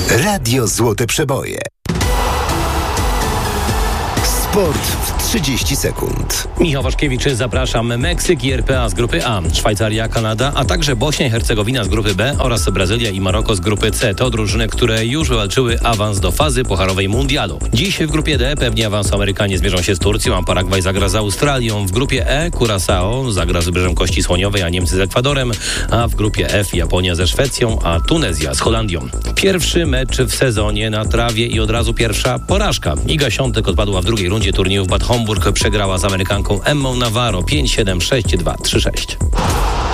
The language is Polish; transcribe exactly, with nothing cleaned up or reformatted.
Radio Złote Przeboje. Sport w trzydzieści sekund. Michał Waszkiewicz, zapraszam. Meksyk i R P A z grupy A, Szwajcaria, Kanada, a także Bośnia i Hercegowina z grupy B oraz Brazylia i Maroko z grupy C. To drużyny, które już wywalczyły awans do fazy pucharowej mundialu. Dziś w grupie D pewnie awansu Amerykanie zmierzą się z Turcją, a Paragwaj zagra z Australią. W grupie E Curaçao zagra z Wybrzeżem Kości Słoniowej, a Niemcy z Ekwadorem, a w grupie F Japonia ze Szwecją, a Tunezja z Holandią. Pierwszy mecz w sezonie na trawie i od razu pierwsza porażka. Iga Świątek odpadła w drugiej rundzie turnieju w Bad Homburg, przegrała z Amerykanką Emmą Navarro pięć siedem, sześć dwa, trzy sześć.